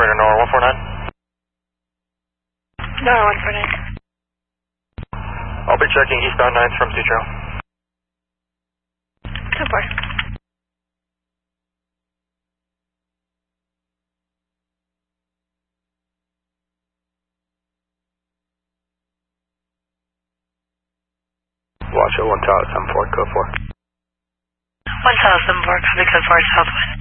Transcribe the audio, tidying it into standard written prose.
operator, Nora 149. Nora 149. I'll be checking eastbound 9s from Sutro. 10-4. Watch it, 1 Tower 74, code 4. 1 Tower 74, copy code 4, southwind.